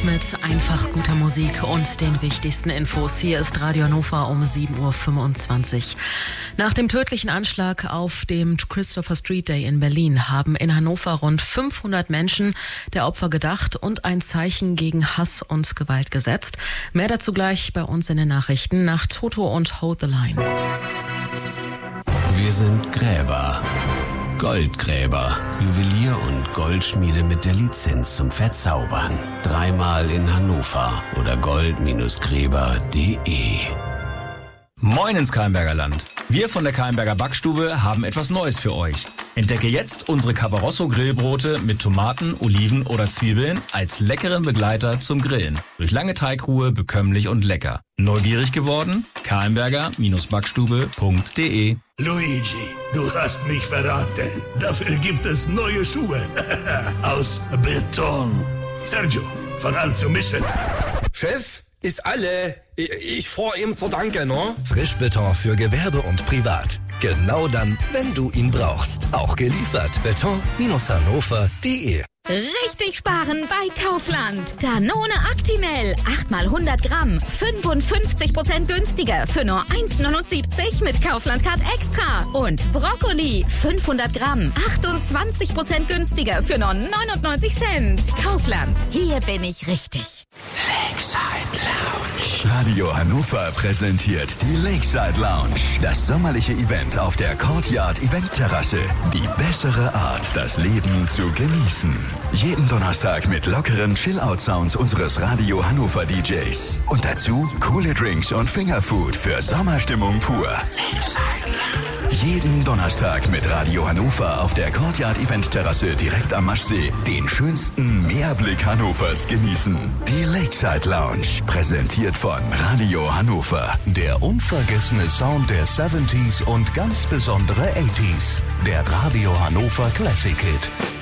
mit einfach guter Musik und den wichtigsten Infos. Hier ist Radio Hannover um 7.25 Uhr. Nach dem tödlichen Anschlag auf dem Christopher Street Day in Berlin haben in Hannover rund 500 Menschen der Opfer gedacht und ein Zeichen gegen Hass und Gewalt gesetzt. Mehr dazu gleich bei uns in den Nachrichten nach Toto und Hold the Line. Wir sind Gräber. Goldgräber, Juwelier und Goldschmiede mit der Lizenz zum Verzaubern. 3-mal in Hannover oder gold-gräber.de. Moin ins Keimberger Land. Wir von der Keimberger Backstube haben etwas Neues für euch. Entdecke jetzt unsere Cabarosso-Grillbrote mit Tomaten, Oliven oder Zwiebeln als leckeren Begleiter zum Grillen. Durch lange Teigruhe bekömmlich und lecker. Neugierig geworden? keimberger-backstube.de. Luigi, du hast mich verraten. Dafür gibt es neue Schuhe. Aus Beton. Sergio, fang an zu mischen. Chef, ist alle. Ich fahr ihm zu Danke, ne? Frischbeton für Gewerbe und Privat. Genau dann, wenn du ihn brauchst. Auch geliefert. Beton-hannover.de. Richtig sparen bei Kaufland. Danone Actimel. 8 x 100 Gramm. 55% günstiger für nur 1,79 mit Kaufland-Card Extra. Und Brokkoli. 500 Gramm. 28% günstiger für nur 99 Cent. Kaufland. Hier bin ich richtig. Lakeside Lounge. Radio Hannover präsentiert die Lakeside Lounge. Das sommerliche Event auf der Courtyard Eventterrasse. Die bessere Art, das Leben zu genießen. Jeden Donnerstag mit lockeren Chill-Out-Sounds unseres Radio Hannover DJs. Und dazu coole Drinks und Fingerfood für Sommerstimmung pur. Jeden Donnerstag mit Radio Hannover auf der Courtyard Event-Terrasse direkt am Maschsee den schönsten Meerblick Hannovers genießen. Die Lakeside Lounge, präsentiert von Radio Hannover. Der unvergessene Sound der 70s und ganz besondere 80s. Der Radio Hannover Classic Hit.